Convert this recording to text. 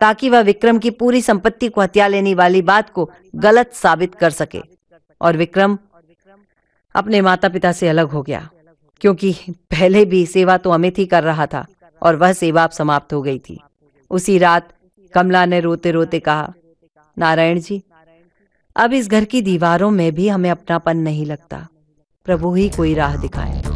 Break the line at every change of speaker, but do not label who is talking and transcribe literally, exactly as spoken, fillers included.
ताकि वह विक्रम की पूरी संपत्ति को हथिया लेने वाली बात को गलत साबित कर सके। और विक्रम अपने माता पिता से अलग हो गया, क्योंकि पहले भी सेवा तो अमित ही कर रहा था और वह सेवा अब समाप्त हो गई थी। उसी रात कमला ने रोते रोते कहा, नारायण जी, अब इस घर की दीवारों में भी हमें अपनापन नहीं लगता। प्रभु ही कोई राह दिखाए।